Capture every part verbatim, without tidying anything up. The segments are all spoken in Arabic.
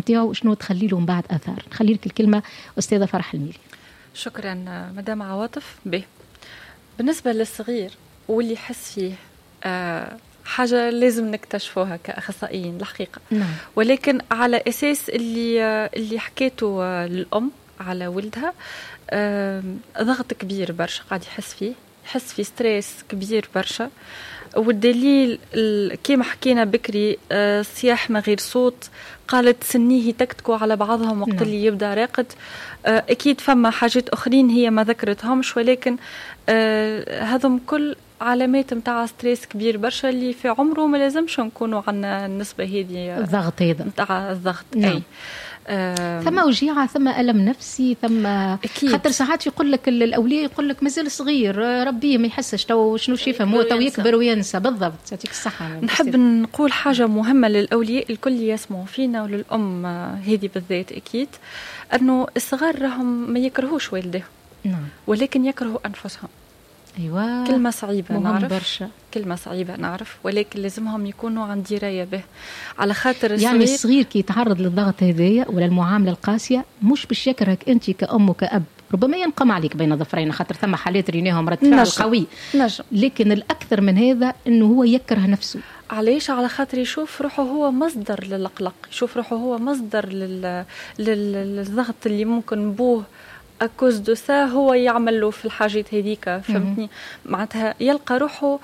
نتاعو شنو تخلي له من بعد اثار. نخلي لك الكلمه استاذه فرح الميلي. شكرا مدام عواطف. به بالنسبه للصغير واللي يحس فيه آه حاجه لازم نكتشفوها كاخصائيين الحقيقه. نعم. ولكن على اساس اللي اللي حكيته للام على ولدها آه ضغط كبير برشا قاعد يحس فيه، يحس في ستريس كبير برشا. والدليل كيما حكينا بكري آه صياح ما غير صوت، قالت سنيه تكتكوا على بعضهم وقت اللي يبدا راقد. آه اكيد فما حاجات اخرين هي ما ذكرتهمش، ولكن آه هذم كل علامات متاع ستريس كبير برشا اللي في عمره ما لازمش نكونوا عنا النسبه هذه الضغط هذا متاع الضغط. نعم. اي آه ثم وجيعة، ثم ألم نفسي، ثم أكيد. خاطر ساعات يقول لك الأولياء يقول لك مازال صغير ربي ما يحسش تو شنو شي فهم تو يكبر وينسى. بالضبط، يعطيك الصحة. نحب نقول حاجة مهمة للأولياء الكل يسمعوا فينا وللأم هذه بالذات أكيد، أنه الصغار راهم ما يكرهوش والدهم. نعم. ولكن يكرهوا أنفسهم. أيوة. كلمة صعيبة نعرف برشا. كلمة صعيبة نعرف، ولكن لازمهم يكونوا عن دراية به، على خاطر الصغير يعني الصغير كي يتعرض للضغط هذايا ولا المعاملة القاسية مش باش يكرهك أنت كأم وكأب، ربما ينقم عليك بين ظفرين، خاطر ثم حالات ريناهم رد فعل قوي نجم. لكن الأكثر من هذا أنه هو يكره نفسه. علاش؟ على خاطر يشوف روحه هو مصدر للقلق، يشوف روحه هو مصدر لل... لل... للضغط اللي ممكن بوه أكوز دو سا هو يعمل له في الحاجات هذيك. فهمتني؟ معناتها يلقى روحه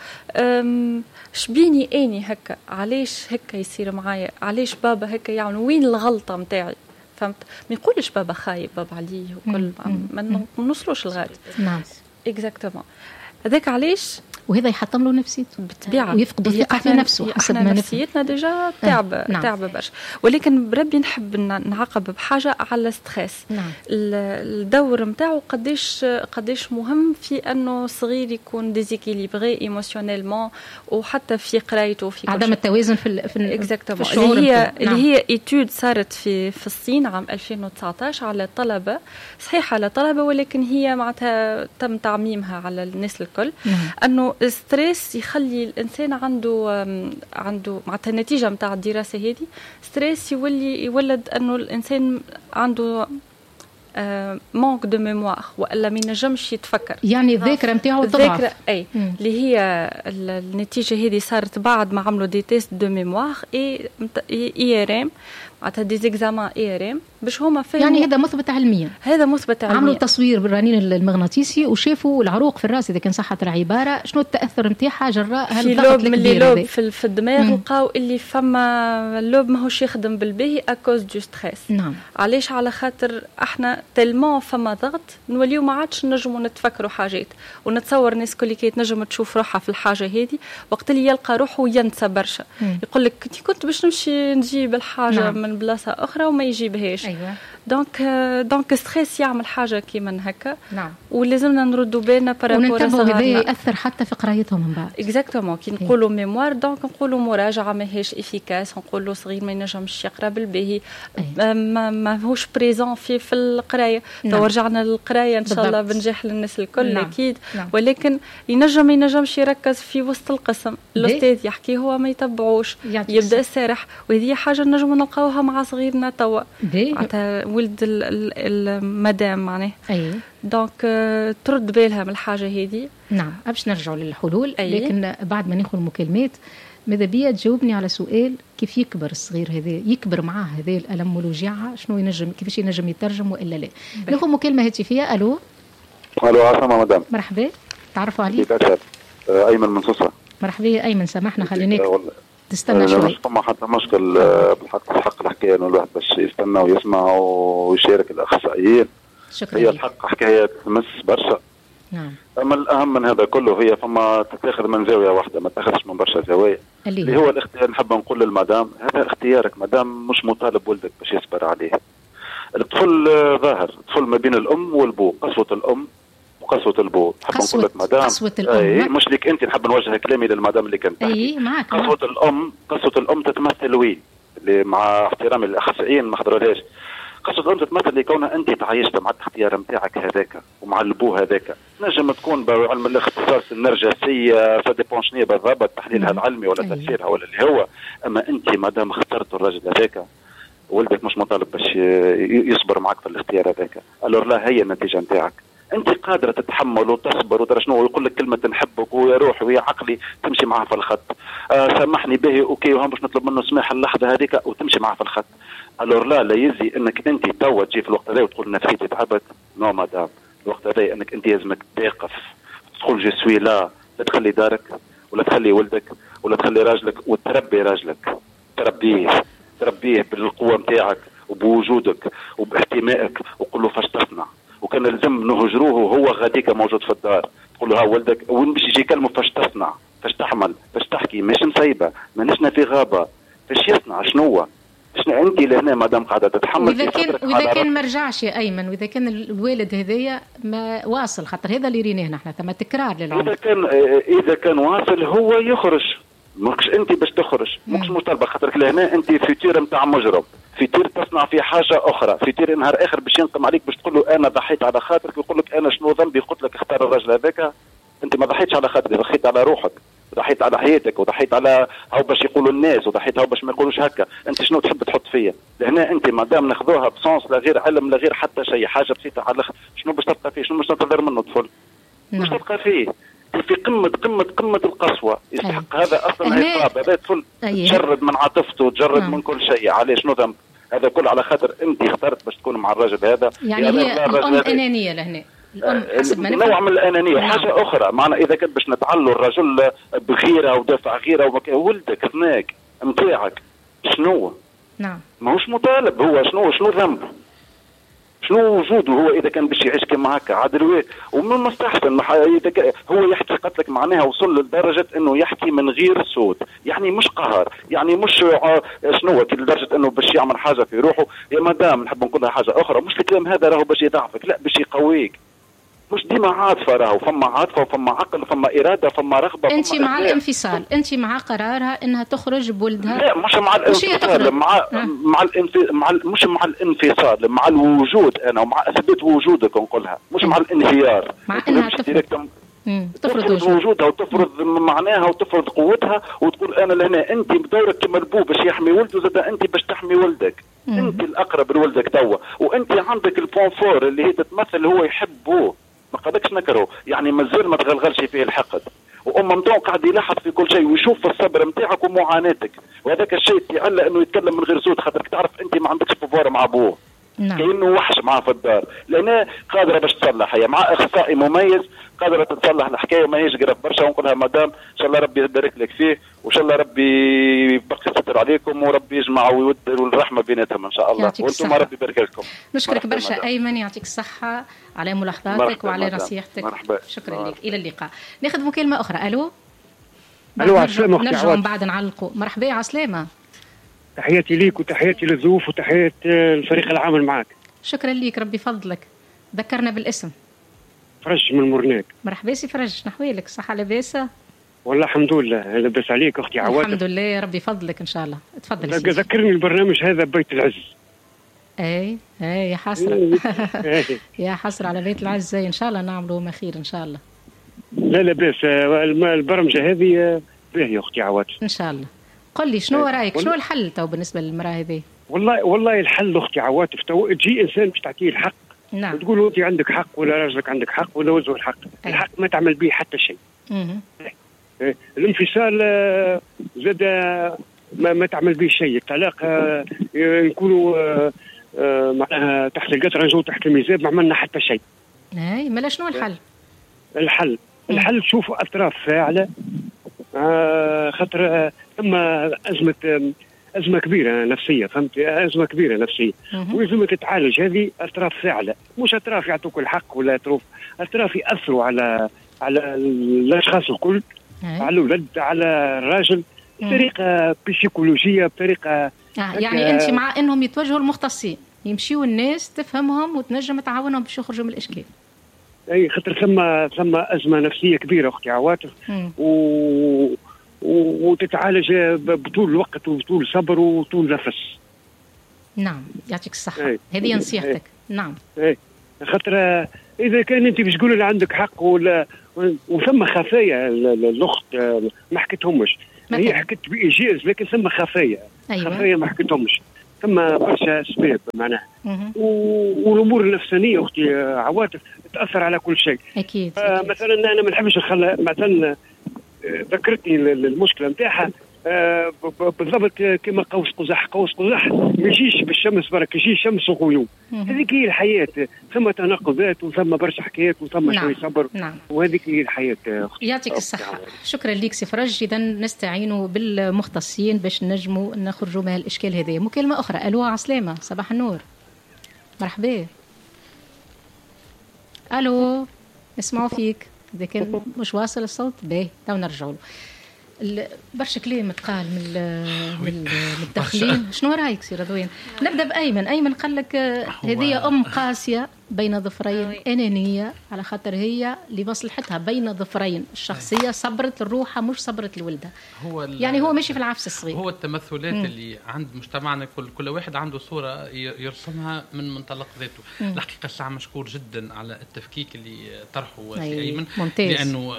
شبيني اني هكا، علاش هكا يصير معايا، علاش بابا هكا يعمل، وين الغلطه متاعي؟ فهمت؟ ما يقولش بابا خايب بابا عليه وكل ما نوصلوش الغاية. نعم اكزاكتومون. هذاك علاش وهذا يحطم له نفسيته بالطبيعه ويفقد الثقه في نفسه. حسب ما نفسيتنا ديجا تعب نعم. تعب برشا. ولكن بربي نحب نعقب بحاجه على الستريس. نعم. الدور نتاعو قديش قديش مهم في انه صغير يكون ديزيكيليبري ايموشنيلمون، وحتى في قرايته في عدم التوازن في في الشعور. اللي هي اللي هي ايتود صارت في في الصين عام ألفين وتسعطاش على طلبه، صحيح على طلبه، ولكن هي معناتها تم تعميمها على الناس الكل. نعم. انه ستريس يخلي الانسان عنده عنده معناتها النتيجه نتاع الدراسه هذه ستريس يولي يولد انه الانسان عنده مانك دو ميموار، والا ما ينجمش يتفكر، يعني الذاكره نتاعو تضعف. الذاكره اي مم. اللي هي النتيجه هذه صارت بعد ما عملوا دي تيست دو ميموار اي اي ار ام، معناتها دي زيكزامان اي ار ام باش هما فهموا. يعني هذا مثبت علميا، هذا مثبت علميا. عملوا تصوير بالرنين المغناطيسي وشافوا العروق في الراس اذا كان صحت العباره شنو التاثر نتاعها جراء هالضغط الكبير هذا في, في الدماغ. لقاو اللي فما اللوب ماهوش يخدم بالباهي اكوز دو ستريس. نعم. علاش؟ على خاطر احنا تلمون فما ضغط نوليو ما عادش نجموا نتفكروا حاجات، ونتصور الناس كل كي تنجم تشوف روحها في الحاجه هذه وقت اللي يلقى روحه ينسى برشا. يقول لك كنت باش نمشي نجيب الحاجه نعم. من بلاصه اخرى وما يجيبهاش. أيوة. دونك دونك ستريس يعمل حاجه كيما هكا. نعم. ولازمنا نردوا بالنا بارابور وننتبهوا هذا ياثر حتى في قرايتهم من بعد. اكزاكتومون. كي نقولوا ميموار دونك نقولوا مراجعه ماهيش افيكاس، نقولوا صغير ما ينجمش يقرا بالباهي، ما ماهوش بريزون في في القرايه. نعم. تو رجعنا للقرايه ان شاء الله بنجاح للناس الكل. نعم. اكيد. نعم. ولكن ينجم ما ينجمش يركز في وسط القسم، الاستاذ يحكي هو ما يتبعوش، يبدا يسرح، وهذه حاجه نجم نلقاوها مع صغيرنا توا معناتها ولد المدام معناه. اي دونك ترد بالها من الحاجه هذه. نعم. باش نرجعوا للحلول. أي. لكن بعد ما ناخذ المكالمات ماذا بيا تجاوبني على سؤال كيف يكبر الصغير هذا، يكبر معاه هذا الالم والوجيعه، شنو ينجم كيفاش ينجم يترجم والا لا. ناخذ مكالمه هاتفيه. الو الو عسلامة مدام. مرحبا، تعرفوا عليك؟ ايمن من سوسه. مرحبا ايمن، سامحنا خليناك تستنى شوي. ما حتى مشكل بالحق الحق الحكايه انه الواحد باش يستنى ويسمع ويشارك الاخصائيين. شكرا. هي الحق حكايه تمس برشا. نعم. اما الاهم من هذا كله هي فما تتاخذ من زاويه واحده، ما تاخذش من برشا زوايا. اللي, اللي هو الاختيار. نحب نقول للمدام هذا اختيارك، مدام مش مطالب ولدك باش يصبر عليه. الطفل ظاهر، الطفل ما بين الام والبو، قسوه الام وقسوه البو. نحب نقول لك مدام قسوه الام. اي مش ليك انت، نحب نوجه كلامي للمدام اللي كانت تحكي. اي معك. قسوه الام، قسوه الام تتمثل وين؟ اللي مع احترامي للاخصائيين ما حضرولهاش. قصة الأم تتمثل لكونها أنت تعايشت مع الاختيار نتاعك هذاك ومع البو هذاك. نجم تكون بعلم الاختصاص النرجسية فديبون شنيا بالضبط تحليلها العلمي ولا تفسيرها ولا اللي هو، أما أنت مادام اخترت الرجل هذاك ولدك مش مطالب باش يصبر معك في الاختيار هذاك، الور لا هي النتيجه نتاعك. انت قادره تتحمل وتصبر وترى شنو يقول لك كلمه نحبك ويا روحي ويا عقلي تمشي معاه في الخط. آه سامحني به اوكي وهم باش نطلب منه سماح اللحظه هذيك وتمشي معاه في الخط. الور لا لا يزي انك انت توا تجي في الوقت هذا وتقول نفسيتي تعبت. نو مدام، الوقت هذا انك انت لازمك تقف تقول جو سوي لا، لا تخلي دارك ولا تخلي ولدك ولا تخلي راجلك وتربي راجلك، تربيه تربيه بالقوه نتاعك وبوجودك وباحتمائك وقول له فاش تصنع. وكان لازم نهجروه وهو غاديك موجود في الدار، تقول له ها ولدك وين باش يجي يكلمه فاش تصنع، فاش تحمل، فاش تحكي، مش مسيبه، مانيشنا في غابه، فاش يصنع شنو؟ شنو انت لهنا مادام قاعده تتحمل. واذا كان واذا كان ما رجعش يا ايمن، واذا كان الوالد هذايا ما واصل، خاطر هذا اللي ريناه نحن ثم تكرار للعمر. اذا كان اذا كان واصل هو يخرج، ماكش انت باش تخرج، ماكش مطالبه، خاطرك لهنا انت فيتير نتاع مجرم، فيتير تصنع في حاجه اخرى، فيتير نهار اخر باش ينقم عليك باش تقول له انا ضحيت على خاطرك، ويقول لك انا شنو ذنبي قلت لك اختار الرجل هذاك. انت ما ضحيتش على خاطرك، ضحيت على روحك، ضحيت على حياتك، وضحيت على هاو باش يقولوا الناس، وضحيت هاو باش ما يقولوش هكا. انت شنو تحب تحط فيا؟ لهنا انت مادام ناخذوها بسونس لا غير علم لا غير حتى شيء، حاجه بسيطه على الاخر، شنو باش تلقى فيه؟ شنو باش تنتظر منه طفل؟ مش تلقى فيه في قمه قمه قمه القسوه، يستحق أيه. هذا اصلا عقاب، هذا طفل أيه. تجرد من عاطفته، تجرد نعم. من كل شيء، عليه شنو ذنب؟ هذا كل على خاطر انت اخترت باش تكون مع الراجل هذا. يعني هي الام انانيه لهنا، الام حسب ما نوع من الانانيه. نعم. وحاجه اخرى معنا اذا كنت باش نتعلوا الرجل بغيره ودافع غيره ومك... ولدك هناك نتاعك شنو؟ نعم ماهوش مطالب هو، شنو شنو ذنبه؟ شنو وجوده هو اذا كان باش يعيش كما هكا عادل؟ ومن المستحسن هو يحكي قتلك معناها وصل لدرجه انه يحكي من غير صوت، يعني مش قهر، يعني مش شنو لدرجه انه باش يعمل حاجه في روحه. يا مدام نحب نقول لها حاجه اخرى، مش الكلام هذا راهو باش يضعفك، لا باش يقويك. مش ديما عاطفه، راهو فما عاطفه وفما عقل وفما اراده وفما رغبه. انت مع الانفصال، انت مع قرارها انها تخرج بولدها؟ لا مش مع الانفصال، مع مع الانف... مع مش مع الانفصال، مع الوجود انا ومع اثبات وجودك نقولها، مش مع الانهيار، مع انها تفرض تفرض وجودها وتفرض معناها وتفرض قوتها وتقول انا لهنا انت بدورك كما البو باش يحمي ولده، زاد انت باش تحمي ولدك. مم. انت الاقرب لولدك توا، وانت عندك البون فور اللي هي تتمثل هو يحبه، ما قدكش نكره، يعني مازال ما تغلغلش فيه الحقد، وام ممدوع قاعد يلاحظ في كل شيء ويشوف الصبر نتاعك ومعاناتك، وهذاك الشيء تعلى انه يتكلم من غير صوت، خاطرك تعرف انت ما عندكش بوفوار مع ابوه. نعم. كأنه وحش معاه في الدار، لأنها قادرة باش تصلح، هي مع أخصائي مميز قادرة تصلح الحكاية وما هيش قرب برشا. ونقولها مدام إن شاء الله ربي يبارك لك فيه، وإن شاء الله ربي يبقي ستر عليكم، وربي يجمع ويود والرحمة بيناتهم إن شاء الله، وأنتم ربي يبارك لكم. نشكرك برشا أيمن، يعطيك الصحة على ملاحظاتك وعلى نصيحتك. مرحبا. شكرا لك، إلى اللقاء. ناخذ مكالمة أخرى. ألو. ألو عسلامة. نرجع من بعد نعلقوا. مرحبا عسلامة. تحياتي ليك وتحياتي للضيوف وتحيات الفريق العامل معك. شكرا ليك، ربي فضلك. ذكرنا بالاسم. فرج من مرناك. مرحبا سي فرج، نحوالك؟ صحة لاباس؟ والله الحمد لله، لاباس عليك اختي عواد؟ الحمد لله، ربي فضلك ان شاء الله. تفضل. ذكرني البرنامج هذا بيت العز. اي اي يا حسرة. يا حسرة على بيت العز، ان شاء الله نعملوا ما خير ان شاء الله. لا لاباس، البرمجة هذه باهية اختي عواد ان شاء الله. قل لي شنو رايك، شنو الحل تو بالنسبه للمراه هذه؟ والله والله الحل اختي عواتف، تو تجي انسان باش تعطيه الحق. نعم. وتقول له انت عندك حق ولا راجلك عندك حق ولا وزه الحق. أي. الحق ما تعمل به حتى شيء. اها. الانفصال زاد ما, ما تعمل به شيء. الطلاق نكونوا معناها تحت القطره نجوا تحت الميزاب ما عملنا حتى شيء. اي مالا شنو الحل؟ الحل الحل تشوفوا اطراف فاعله. آه خاطر ثم آه أزمة آه أزمة كبيرة نفسية، فهمت؟ أزمة كبيرة نفسية ولازم تتعالج. هذه أطراف فاعلة، مش أطراف يعطوك الحق ولا أطراف أطراف يأثروا على على الأشخاص الكل، على الولد، على الراجل، بطريقة بسيكولوجية، بطريقة آه يعني أنت مع أنهم يتوجهوا المختصين، يمشيوا الناس تفهمهم وتنجم تعاونهم باش يخرجوا من الإشكال. اي خاطر ثم ثم ازمه نفسيه كبيره اختي عواتف، و... و... وتتعالج بطول الوقت وبطول صبر وطول نفس. نعم يعطيك الصحه. هذه نصيحتك. نعم. اي خاطر اذا كان انت باش تقول عندك حق ولا وثم خفايا، الاخت ما حكيتهمش، هي حكت بايجاز لكن ثم خفايا. أيوة. خفايا ما حكيتهمش. ثم برشا اسباب معناها، والامور النفسانيه اختي عواطف تاثر على كل شيء. اكيد, آه أكيد. مثلا انا ما نحبش نخلى مثلا ذكرتني المشكله نتاعها آه بالضبط كما قوس قزح. قوس قزح ما يجيش بالشمس برك، يجي شمس وغيوم. هذيك هي الحياه، ثم تناقضات وثم برشا حكايات وثم نعم. شوي صبر. نعم. وهذيك هي الحياه. يعطيك الصحه. شكرا لك سي فرج. اذا نستعينوا بالمختصين باش نجموا نخرجوا من الاشكال هذه. مكالمه اخرى. الو عسلامه، صباح النور، مرحبا. الو نسمعوا فيك، اذا كان مش واصل الصوت باهي تو نرجعوا له. برشا كلام تقال من من الداخلين. شنو رايك سي رضوان؟ نبدا بايمن. ايمن قال لك هذه ام قاسيه بين ظفرين، انانيه على خاطر هي لمصلحتها بين ظفرين الشخصيه، صبرت الروحه مش صبرت الولده. هو يعني هو ماشي في العفس الصغير. هو التمثلات مم. اللي عند مجتمعنا كل كل واحد عنده صوره يرسمها من منطلق ذاته. مم. الحقيقه الساعه مشكور جدا على التفكيك اللي طرحه سي ايمن، ممتاز. لانه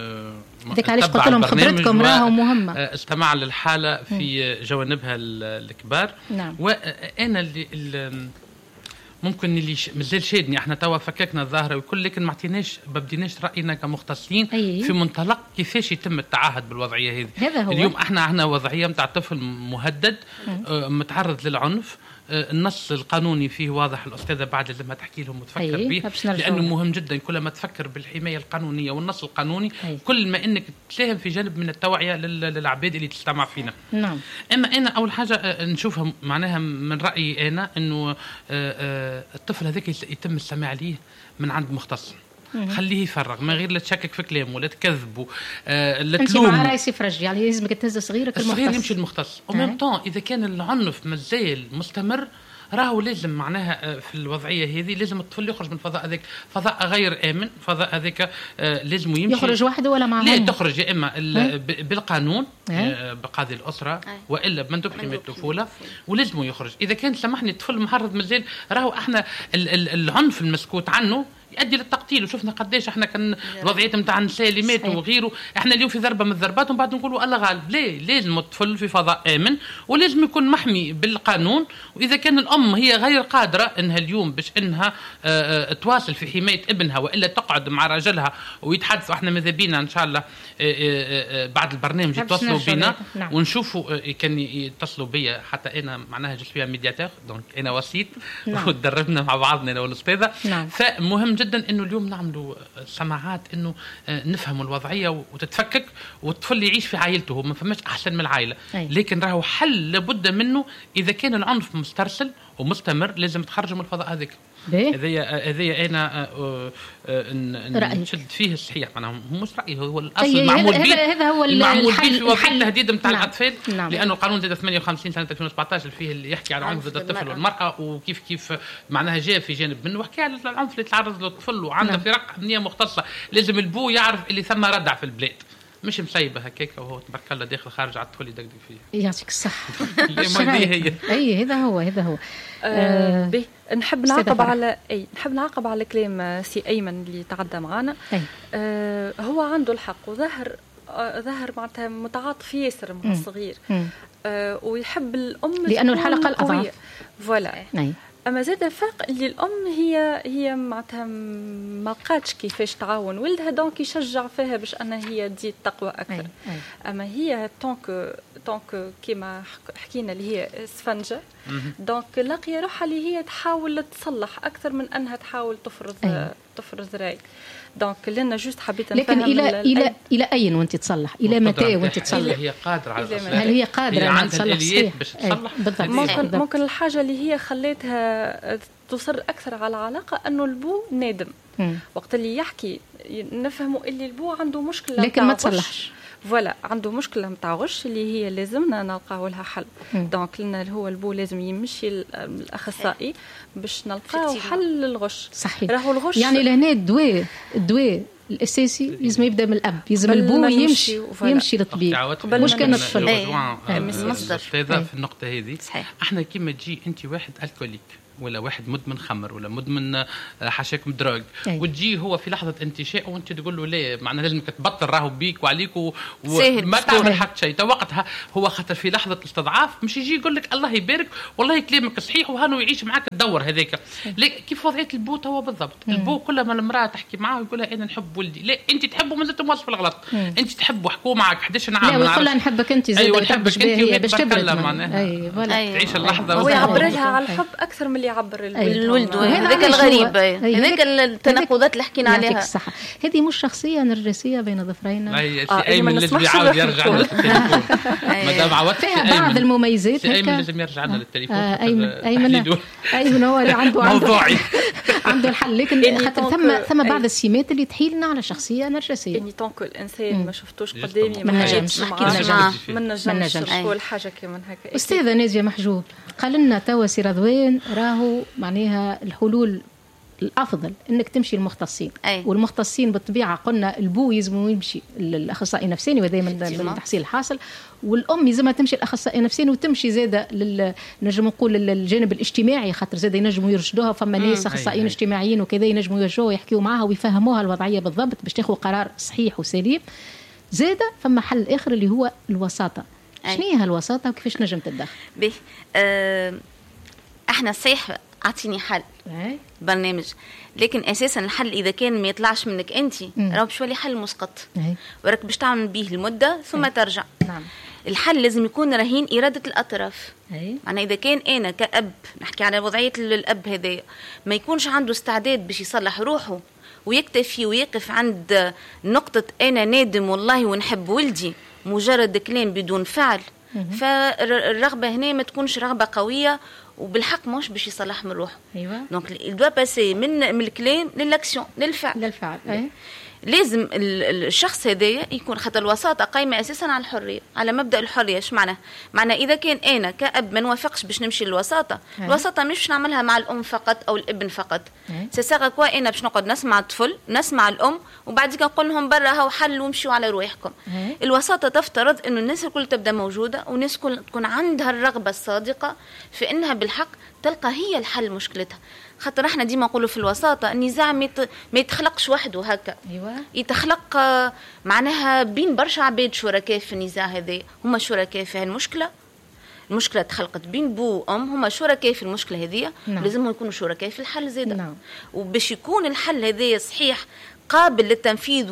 ذاك علاش قلت لهم خبرتكم راهو مهمه. استمع للحاله في مم. جوانبها الكبار. نعم. وانا اللي, اللي ممكن اللي مازال شادني، احنا توا فككنا الظاهره وكل، لكن ما عطيناش ما بديناش راينا كمختصين أيه. في منطلق كيفاش يتم التعهد بالوضعيه هذه. هذا هو. اليوم احنا عندنا وضعيه نتاع طفل مهدد آه متعرض للعنف. آه النص القانوني فيه واضح. الاستاذه بعد لازمها تحكي لهم وتفكر أيه. به، لانه مهم جدا. كل ما تفكر بالحمايه القانونيه والنص القانوني أيه. كل ما انك تساهم في جانب من التوعيه للعباد اللي تستمع فينا. نعم. اما انا اول حاجه نشوفها معناها من رايي انا انه آه آه الطفل هذاك يتم السماع عليه من عند مختص. خليه يفرغ من غير لا تشكك في كلامه ولا تكذبه آه لا تلومه. انت مع رايي فرج يعني لازمك تهز صغيرك المختص. الصغير يمشي المختص. ومن طون اذا كان العنف مازال مستمر راهو لازم معناها في الوضعيه هذه لازم الطفل يخرج من الفضاء هذاك. فضاء غير امن، فضاء هذاك لازم يمشي. يخرج وحده ولا معهم؟ لا، تخرج يا اما بالقانون بقاضي الاسره والا بمندوب حمايه الطفوله، ولازم يخرج. اذا كان سامحني الطفل محرض مازال راهو احنا العنف المسكوت عنه يؤدي للتقتيل. وشفنا قداش احنا كان الوضعيات نتاع النساء اللي ماتوا وغيره. احنا اليوم في ضربه من الضربات ومن بعد نقولوا الله غالب. ليه؟ لازم الطفل في فضاء امن ولازم يكون محمي بالقانون. واذا كان الام هي غير قادره انها اليوم باش انها اه اه تواصل في حمايه ابنها والا تقعد مع راجلها ويتحدثوا، احنا ماذا بينا ان شاء الله اه اه بعد البرنامج يتصلوا بينا. نعم. ونشوفوا اه كان يتصلوا بيا حتى انا معناها جيت فيها ميدياتور، دونك انا وسيط. نعم. وتدربنا مع بعضنا انا والاستاذه. نعم. فمهم جدا انه اليوم نعملوا سماعات انه نفهموا الوضعيه وتتفكك والطفل يعيش في عائلته. ما فماش احسن من العائله. أي. لكن راهو حل لابد منه. اذا كان العنف مسترسل ومستمر لازم تخرجوا من الفضاء هذاك. هذه هذه انا نشد فيه الصحيح. معناها مش رايي، هو الاصل المعمول به. هذا هو المعمول به في وضع التهديد نتاع نعم. الاطفال. نعم. لانه القانون زاد ثمانية وخمسين سنه ألفين وسبعطاش فيه اللي يحكي على العنف ضد الطفل والمراه، وكيف كيف معناها جاء في جانب منه وحكي على العنف اللي تعرض له الطفل. وعنده نعم. فرق امنيه مختصه. لازم البو يعرف اللي ثم ردع في البلاد، مش مسيبه هكاك وهو تبارك الله داخل خارج على الطفل يدقدق فيه. يعطيك الصحه. هي اي هذا هو هذا هو. آه به نحب نعقب على اي نحب نعقب على كلام سي ايمن اللي تعدى معنا. آه هو عنده الحق وظهر آه ظهر معناتها متعاطف ياسر مع الصغير. آه ويحب الام لانه الحلقه الاضعف. فوالا. اما زاد الفرق اللي الام هي هي معناتها ما لقاتش كيفاش تعاون ولدها، دونك يشجع فيها باش انها هي تزيد تقوى اكثر. أي. أي. اما هي طونك طونك كيما حكينا اللي هي سفنجه، دونك لاقيه روحها اللي هي تحاول تصلح اكثر من انها تحاول تفرض أي. تفرض راي. دونك لنا جوست حبيت نفهم. لكن الى الى الى اين وانت تصلح؟ الى متى وانت تصلح؟ هي قادره على الإصلاح. هل هي قادره على تصلح صحيح باش تصلح؟ ممكن ممكن الحاجه اللي هي خليتها تصر اكثر على العلاقه انه البو نادم. مم. وقت اللي يحكي نفهموا اللي البو عنده مشكله لكن ما تصلحش. فوالا عنده مشكله نتاع غش اللي هي لازمنا نلقاو لها حل. دونك لنا هو البو لازم يمشي الاخصائي باش نلقاو حل للغش. صحيح. راهو الغش يعني لهنا الدواء الدواء الاساسي لازم يبدا من الاب، لازم البو يمشي يمشي للطبيب مش كان الطفل. مصدر في النقطه هذه. احنا كيما تجي انت واحد الكوليك ولا واحد مدمن خمر ولا مدمن حشاك مدراج وتجي هو في لحظه انتشاء وانت تقول له لا معناها لازمك تبطل راهو بيك وعليك وما تعمل حتى شيء وقتها هو خاطر في لحظه الاستضعاف مش يجي يقول لك الله يبارك والله كلامك صحيح وهانو يعيش معك الدور هذاك. كيف وضعيه البو توا بالضبط؟ البو كل ما المراه تحكي معاه يقول لها انا نحب ولدي، لا انت تحبه ما زلت موصف الغلط، انت تحبه حكوا معك احد عشر عام لا ويقول لها نحبك انت زي أيوة نحبك انت باش تبرد معناها ايوه تعيش اللحظه هو يعبر لها على الحب اكثر من اللي يعبر الولد. هذاك الغريب هذاك التناقضات اللي حكينا عليها صح. هذه مش شخصيه نرجسيه بين ظفرين. اي ايمن لازم يعاود يرجع لنا للتليفون مادام عودت بعض المميزات ايمن لازم يرجع لنا للتليفون. ايمن ايمن ايمن هو عنده موضوعي عنده الحل. لكن خاطر ثم ثم بعض السمات اللي تحيلنا على شخصيه نرجسيه. يعني طونك الانسان ما شفتوش قدامي ما نجمش ما نجمش كل حاجه كمان هكا. استاذه نازيه محجوب قال لنا توا سي رضوان راهو معناها الحلول الافضل انك تمشي المختصين أي. والمختصين بالطبيعه قلنا البو يلزم يمشي الاخصائي النفساني وهذا من التحصيل الحاصل، والام يلزمها تمشي الاخصائي النفساني وتمشي زاده لل نجم نقول للجانب الاجتماعي خاطر زاده ينجموا يرشدوها. فما ناس اخصائيين اجتماعيين وكذا ينجموا يرجعوا يحكيوا معها ويفهموها الوضعيه بالضبط باش تاخذ قرار صحيح وسليم. زاده فما حل اخر اللي هو الوساطه. شنو هي الوساطه وكيفاش نجم تتدخل؟ به أه احنا صحيح اعطيني حل أي. برنامج، لكن اساسا الحل اذا كان ما يطلعش منك انت راه باش يولي حل مسقط وراك باش تعمل به المده ثم أي. ترجع. نعم. الحل لازم يكون رهين اراده الاطراف. أي. معناها اذا كان انا كاب نحكي على وضعيه الاب هذا ما يكونش عنده استعداد باش يصلح روحه ويكتفي ويقف عند نقطه انا نادم والله ونحب ولدي مجرد كلام بدون فعل، فالرغبه هنا ما تكونش رغبه قويه وبالحق مش باش يصلح من روحه. ايوه دونك الدوا باسي من من الكلام للاكسيون للفعل للفعل. أي. لازم الشخص هذايا يكون خاطر الوساطه قايمه اساسا على الحريه، على مبدا الحريه. ايش معناه؟ معناه اذا كان انا كاب ما نوافقش باش نمشي للوساطه، أي. الوساطه مش باش نعملها مع الام فقط او الابن فقط. سيساغا كوا انا باش نقعد نسمع الطفل نسمع الام وبعد كده نقول لهم برا هاو حل ومشيوا على رواحكم. أي. الوساطه تفترض انه الناس الكل تبدا موجوده والناس الكل تكون عندها الرغبه الصادقه في انها بالحق تلقى هي الحل مشكلتها. خاطر احنا ديما نقولوا في الوساطه النزاع ما يتخلقش وحده هكا. ايوه يتخلق معناها بين برشا عباد شركاء في النزاع هذا، هما شركاء في هالمشكله. المشكله تخلقت بين بو وام، هما شركاء في المشكله هذه. نعم. لازم يكونوا شركاء في الحل زاده. نعم. وباش يكون الحل هذا صحيح قابل للتنفيذ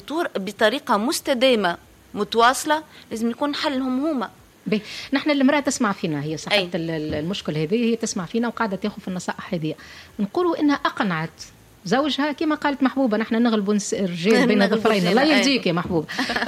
وبطريقه مستدامه متواصله لازم يكون حلهم هما. بي. نحن المرأة تسمع فينا، هي صاحبة المشكل هذه، هي تسمع فينا وقاعدة تاخذ في النصائح هذه. نقولوا إنها أقنعت زوجها كما قالت محبوبة، نحن نغلبوا الرجال بين ظفرين الله يرضيك يا محبوب.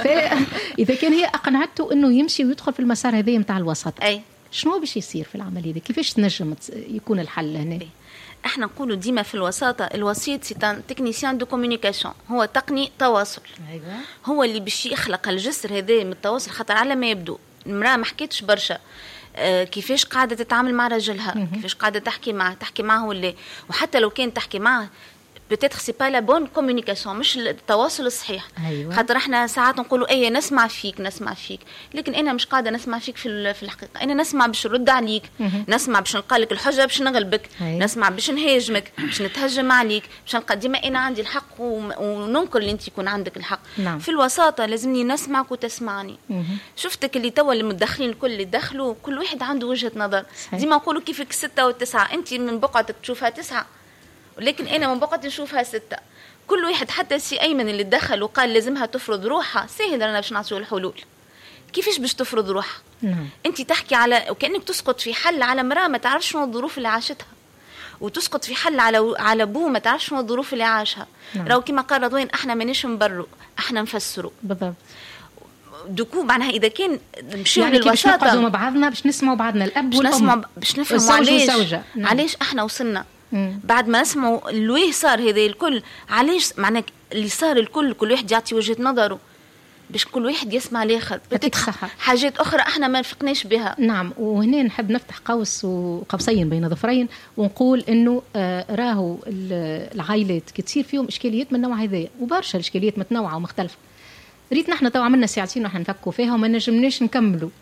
فإذا كان هي أقنعته إنه يمشي ويدخل في المسار هذا متاع الوسط، أي. شنو باش يصير في العملية دي؟ كيفاش تنجم يكون الحل هنا؟ بي. احنا نقولوا ديما في الوساطه الوسيط سي تكنيسيان دو كومونيكاسيون، هو تقني تواصل. أيوة. هو اللي باش يخلق الجسر هذا من التواصل. خاطر على ما يبدو المراه ما حكيتش برشا آه كيفاش قاعده تتعامل مع رجلها، كيفاش قاعده تحكي معه تحكي معه ولا، وحتى لو كان تحكي معه peut-être c'est pas la bonne communication، مش التواصل الصحيح. أيوة. خاطر احنا ساعات نقولوا ايه نسمع فيك نسمع فيك، لكن انا مش قاعده نسمع فيك في في الحقيقه. انا نسمع باش نرد عليك، نسمع باش نلقى لك الحجه باش نغلبك، أيوة. نسمع باش نهاجمك، باش نتهجم عليك، باش نلقى ديما انا عندي الحق وننكر اللي انت يكون عندك الحق. نعم. في الوساطه لازمني نسمعك وتسمعني. شفتك اللي توا المتدخلين الكل اللي دخلوا كل واحد عنده وجهه نظر. ديما نقولوا كيفك ستة والتسعة، انت من بقعتك تشوفها تسعة ولكن انا من بقعتي نشوفها ستة. كل واحد حتى سي ايمن اللي دخل وقال لازمها تفرض روحها، سهل انا باش نعطيو الحلول. كيفاش باش تفرض روحها؟ نعم. انت تحكي على وكانك تسقط في حل على مراه ما تعرفش شنو الظروف اللي عاشتها، وتسقط في حل على على بو ما تعرفش شنو الظروف اللي عاشها. نعم. راهو كما قال رضوان احنا مانيش نبروا، احنا نفسروا بالضبط. دوكو معناها اذا كان نمشيو يعني للوساطه باش نقعدوا مع بعضنا باش نسمعوا بعضنا الاب والام باش نفهموا علاش نعم. علاش احنا وصلنا. مم. بعد ما نسمعوا اللي صار هذا الكل علاش معناها اللي صار الكل كل واحد يعطي وجهة نظره باش كل واحد يسمع الاخر. حاجات اخرى احنا ما نفقناش بها. نعم. وهنا نحب نفتح قوس وقوسين بين ظفرين ونقول انه آه راهو العائلات كتصير فيهم اشكاليات من النوع هذا، وبرشا الاشكاليات متنوعه ومختلفه. ريت نحن تو عملنا ساعتين ونحن نفكوا فيها وما نجمناش نكملوا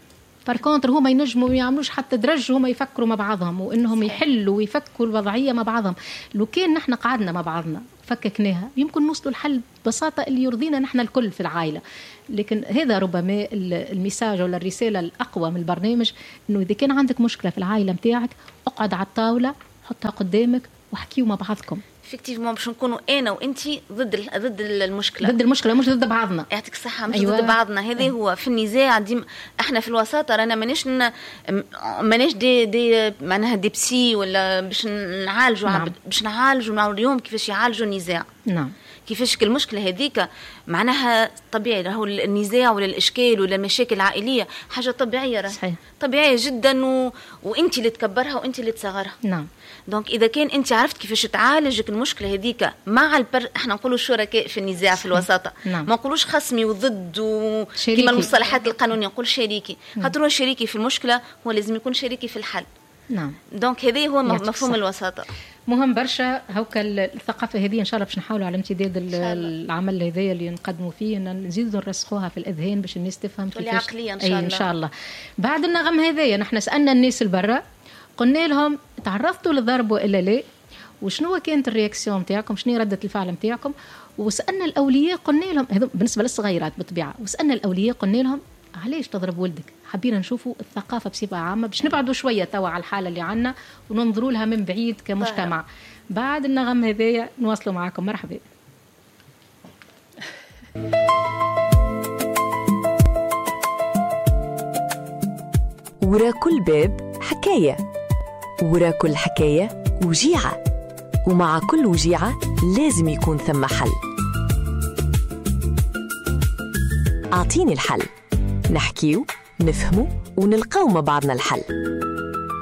باركونتر هما ينجموا ما يعملوش حتى درج، هما يفكروا مع بعضهم وانهم يحلوا ويفكوا الوضعيه مع بعضهم. لو كان نحن قعدنا مع بعضنا فككناها يمكن نوصلوا الحل ببساطه اللي يرضينا نحن الكل في العائله. لكن هذا ربما الميساج ولا الرساله الاقوى من البرنامج، انه اذا كان عندك مشكله في العائله نتاعك اقعد على الطاوله، حطها قدامك وحكيوا مع بعضكم. افكتيفمون باش نكونوا انا وانتي ضد ضد المشكله ضد المشكله مش ضد بعضنا. يعطيك الصحه، مش أيوة. ضد بعضنا. هذا أيوة. هو في النزاع ديما احنا في الوساطه رانا مانيش مانيش دي دي معناها دي بسي ولا باش نعالجوا نعم. باش نعالجوا اليوم كيفاش يعالجوا النزاع. نعم. كيفاش المشكله هذيك معناها طبيعي، راهو النزاع ولا الاشكال ولا المشاكل العائليه حاجه طبيعيه، راه طبيعيه جدا و... وانت اللي تكبرها وانت اللي تصغرها. نعم. دونك اذا كان انت عرفت كيفاش تعالجك المشكله هذيك مع البر... احنا نقولوا الشركاء في النزاع في الوساطه. نعم. ما نقولوش خصمي وضد و... كما المصطلحات القانونيه، نقول شريكي. خاطر هو شريكي في المشكله هو لازم يكون شريكي في الحل. نعم. دونك هذا هو مفهوم صح. الوساطه مهم برشا. هوكا الثقافه هذه ان شاء الله باش نحاولوا على امتداد العمل هذايا اللي نقدموا فيه ان نزيدوا نرسخوها في الاذهان باش الناس تفهم كيفاش عقليه ان شاء الله. ان شاء الله. بعد النغم هذايا نحن سالنا الناس البرا، قلنا لهم تعرضتوا للضرب والا لا، وشنو كانت الرياكسيون نتاعكم، شنو رده الفعل نتاعكم. وسالنا الاولياء قلنا لهم هذو بالنسبه للصغيرات بالطبيعه، وسالنا الاولياء قلنا لهم علاش تضرب ولدك. حبينا نشوفوا الثقافه بصفه عامه باش نبعدوا شويه توا على الحاله اللي عندنا وننظروا لها من بعيد كمجتمع. طيب. بعد النغم هذايا نواصلوا معاكم. مرحبا. ورا كل باب حكايه، ورا كل حكايه وجيعه، ومع كل وجيعه لازم يكون ثم حل. أعطيني الحل، نحكيو نفهمو ونلقاو مع بعضنا الحل.